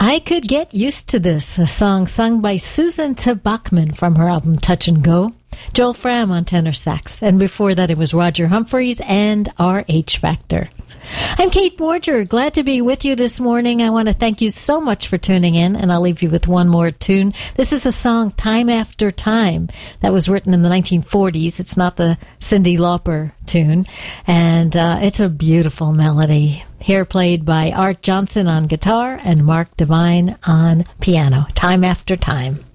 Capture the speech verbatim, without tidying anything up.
I Could Get Used to This, a song sung by Susan Bachman from her album Touch and Go. Joel Fram on tenor sax. And before that, it was Roger Humphreys and R H Factor. I'm Kate Borger. Glad to be with you this morning. I want to thank you so much for tuning in, and I'll leave you with one more tune. This is a song, Time After Time, that was written in the nineteen forties. It's not the Cyndi Lauper tune, and uh, it's a beautiful melody. Here played by Art Johnson on guitar and Mark Devine on piano. Time After Time.